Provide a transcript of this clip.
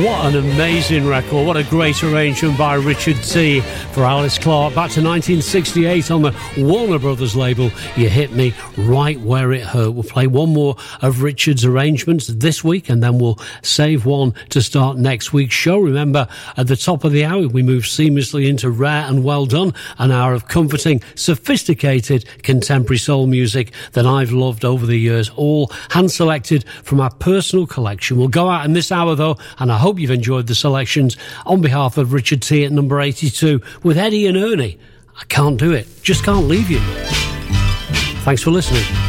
What an amazing record. What a great arrangement by Richard T. for Alice Clark. Back to 1968 on the Warner Brothers label. You Hit Me Right Where It Hurt. We'll play one more of Richard's arrangements this week, and then we'll save one to start next week's show. Remember, at the top of the hour, we move seamlessly into Rare and Well Done, an hour of comforting, sophisticated contemporary soul music that I've loved over the years, all hand-selected from our personal collection. We'll go out in this hour, though, and I hope you've enjoyed the selections. On behalf of Richard T at number 82, with Eddie and Ernie, I Can't Do It, Just Can't Leave You. Thanks for listening.